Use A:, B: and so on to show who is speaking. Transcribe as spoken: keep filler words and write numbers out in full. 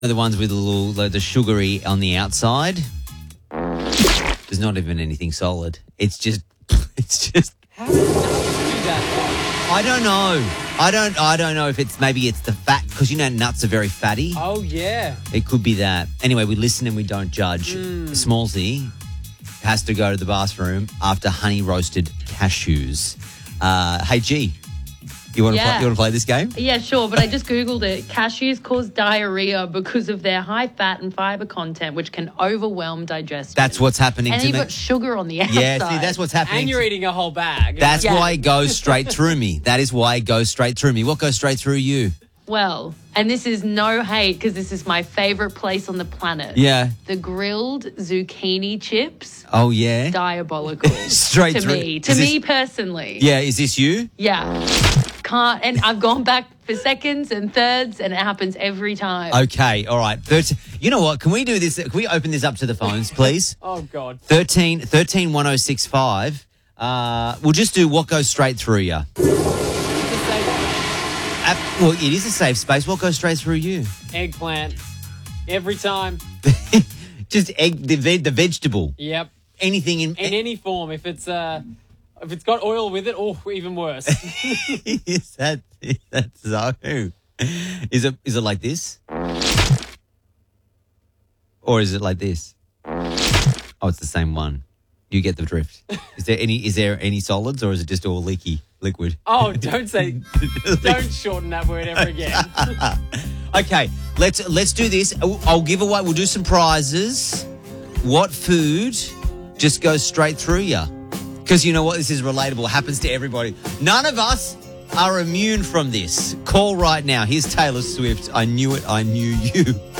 A: the ones with a little, like the sugary on the outside. There's not even anything solid. It's just, it's just.
B: How does nuts do that?
A: I don't know. I don't. I don't know if it's maybe it's the fat because you know nuts are very fatty.
B: Oh yeah.
A: It could be that. Anyway, we listen and we don't judge.
B: Mm.
A: Smallsy has to go to the bathroom after honey roasted cashews. Uh, hey G, you want to
C: Yeah.
A: play, you want to play this game?
C: Yeah, sure, but I just Googled it. Cashews cause diarrhea because of their high fat and fiber content, which can overwhelm digestion.
A: That's what's happening
C: and
A: to
C: you've
A: me.
C: got sugar on the outside.
A: Yeah, see, that's what's happening.
B: And you're
A: to-
B: eating a whole bag.
A: That's
C: Yeah.
A: why it goes straight through me. That is why it goes straight through me. What goes straight through you?
C: Well, and this is no hate because this is my favorite place on the planet.
A: Yeah.
C: The grilled zucchini chips,
A: Oh, yeah.
C: diabolical.
A: Straight
C: to
A: through.
C: me. To
A: Is this-
C: me personally.
A: Yeah, is this you?
C: Yeah. Can't. And I've gone back for seconds and thirds, and it happens every time.
A: Okay, all right. thirteen, you know what? Can we do this? Can we open this up to the phones, please?
B: Oh God.
A: thirteen, thirteen one oh six five. Uh, we'll just do what goes straight through you. Uh, well, it is a safe space. What goes straight through you?
B: Eggplant. Every time.
A: Just egg, the, ve- the vegetable.
B: Yep.
A: Anything in.
B: In any form. If it's uh, if it's got oil with it, oh, even worse.
A: is that is that so? Is it is it like this? Or is it like this? Oh, it's the same one. You get the drift. Is there any is there any solids or is it just all leaky liquid?
B: Oh, don't say. Don't shorten that word ever again.
A: Okay, let's let's do this. I'll I'll give away. We'll do some prizes. What food just goes straight through you? Because you know what, this is relatable. It happens to everybody. None of us are immune from this. Call right now. Here's Taylor Swift. I knew it. I knew you.